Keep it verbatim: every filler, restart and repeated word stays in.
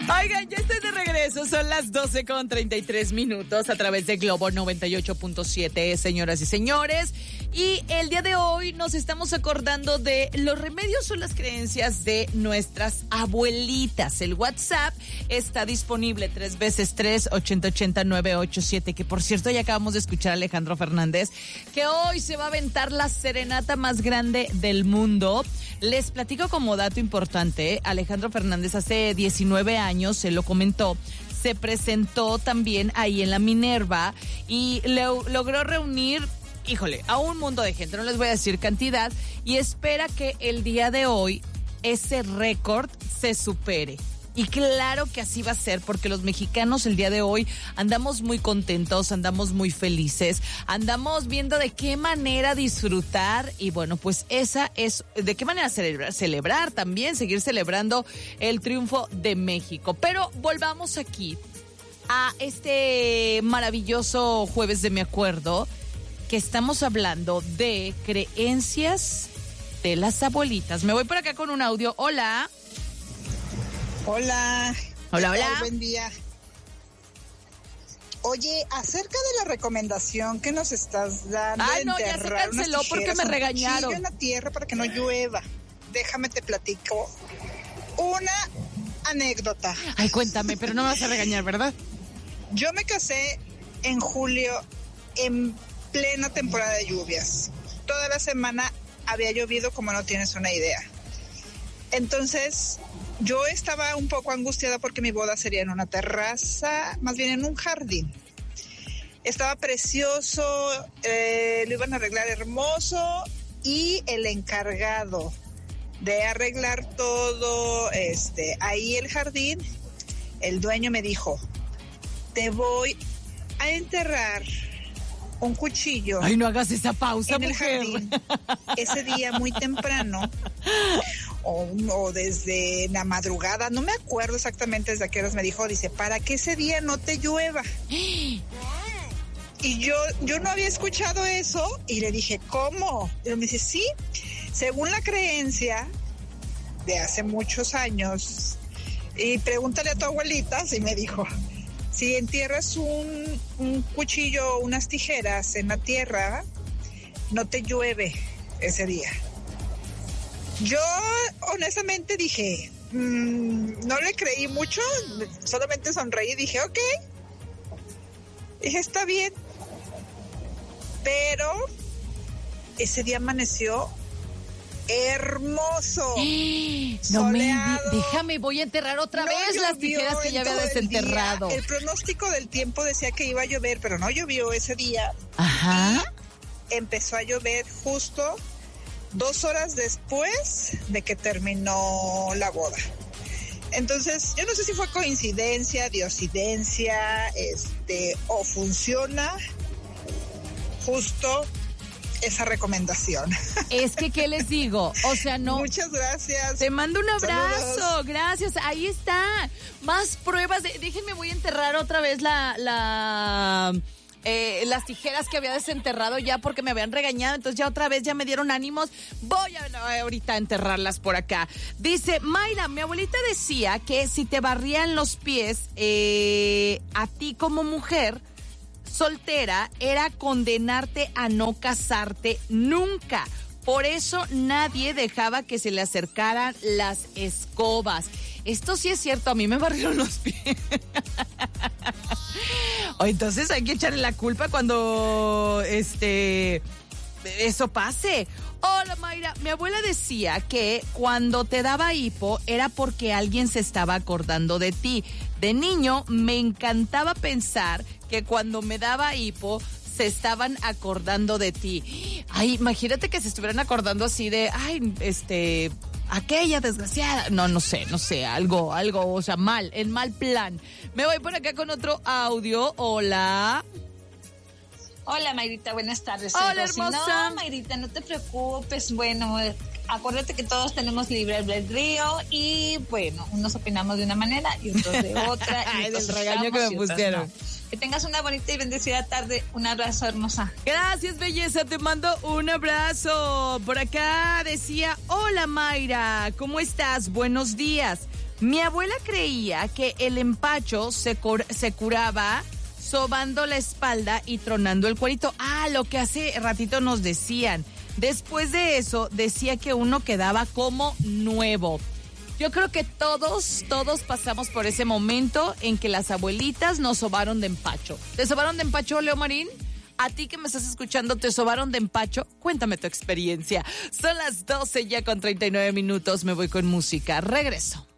Oigan, ya estoy de regreso, son las doce con treinta y tres minutos a través de Globo noventa y ocho punto siete, señoras y señores. Y el día de hoy nos estamos acordando de los remedios o las creencias de nuestras abuelitas. El WhatsApp está disponible tres veces tres, ochenta ochenta, nueve ocho siete, que por cierto ya acabamos de escuchar a Alejandro Fernández, que hoy se va a aventar la serenata más grande del mundo. Les platico como dato importante, Alejandro Fernández hace diecinueve años, se lo comentó, se presentó también ahí en la Minerva y lo, logró reunir, híjole, a un mundo de gente, no les voy a decir cantidad, y espera que el día de hoy ese récord se supere. Y claro que así va a ser, porque los mexicanos el día de hoy andamos muy contentos, andamos muy felices, andamos viendo de qué manera disfrutar y bueno, pues esa es, de qué manera celebrar, celebrar también, seguir celebrando el triunfo de México. Pero volvamos aquí a este maravilloso jueves de Me Acuerdo, que estamos hablando de creencias de las abuelitas. Me voy por acá con un audio. Hola. Hola. Hola, hola. Buen día. Oye, acerca de la recomendación que nos estás dando, Ay, no, ya se canceló porque me regañaron. En la tierra para que no llueva. Déjame te platico una anécdota. Ay, cuéntame, pero no me vas a regañar, ¿verdad? Yo me casé en julio en plena temporada de lluvias. Toda la semana había llovido como no tienes una idea. Entonces, yo estaba un poco angustiada porque mi boda sería en una terraza, más bien en un jardín. Estaba precioso, eh, lo iban a arreglar hermoso y el encargado de arreglar todo este, ahí el jardín, el dueño me dijo, te voy a enterrar un cuchillo. Ay, no hagas esa pausa, en mujer. el jardín, ese día muy temprano. O, o desde la madrugada, no me acuerdo exactamente desde qué horas me dijo, dice, para que ese día no te llueva. Y yo, yo no había escuchado eso y le dije, ¿cómo? Y me dice, sí, según la creencia de hace muchos años, y pregúntale a tu abuelita, y me dijo, si entierras un, un cuchillo o unas tijeras en la tierra, no te llueve ese día. Yo honestamente dije, mmm, no le creí mucho, solamente sonreí y dije, ok, dije, está bien, pero ese día amaneció hermoso, no soleado, me, déjame, voy a enterrar otra no vez las tijeras que ya había desenterrado. El, el pronóstico del tiempo decía que iba a llover, pero no llovió ese día. Ajá. Y empezó a llover justo dos horas después de que terminó la boda. Entonces, yo no sé si fue coincidencia, diosidencia, este, o funciona justo esa recomendación. Es que, ¿qué les digo? O sea, no. Muchas gracias. Te mando un abrazo. Saludos. Gracias. Ahí está. Más pruebas. De, déjenme, voy a enterrar otra vez la... la Eh, las tijeras que había desenterrado ya porque me habían regañado, entonces ya otra vez ya me dieron ánimos, voy a no, ahorita a enterrarlas por acá. Dice Mayra, mi abuelita decía que si te barrían los pies eh, a ti como mujer soltera era condenarte a no casarte nunca. Por eso nadie dejaba que se le acercaran las escobas. Esto sí es cierto, a mí me barrieron los pies. O entonces hay que echarle la culpa cuando este eso pase. Hola Mayra, mi abuela decía que cuando te daba hipo era porque alguien se estaba acordando de ti. De niño me encantaba pensar que cuando me daba hipo se estaban acordando de ti. Ay, imagínate que se estuvieran acordando así de, ay, este, aquella desgraciada. No, no sé, no sé, algo, algo, o sea, mal, en mal plan. Me voy por acá con otro audio. Hola. Hola, Mayrita, buenas tardes. Hola, hermosa. No, Mayrita, no te preocupes. Bueno, acuérdate que todos tenemos libre albedrío y, bueno, unos opinamos de una manera y otros de otra. Ay, del regaño que me pusieron. No. Que tengas una bonita y bendecida tarde. Un abrazo, hermosa. Gracias, belleza. Te mando un abrazo. Por acá decía, hola, Mayra. ¿Cómo estás? Buenos días. Mi abuela creía que el empacho se, cur- se curaba sobando la espalda y tronando el cuerito. Ah, lo que hace ratito nos decían. Después de eso, decía que uno quedaba como nuevo. Yo creo que todos, todos pasamos por ese momento en que las abuelitas nos sobaron de empacho. ¿Te sobaron de empacho, Leo Marín? A ti que me estás escuchando, ¿te sobaron de empacho? Cuéntame tu experiencia. Son las doce ya con treinta y nueve minutos. Me voy con música. Regreso.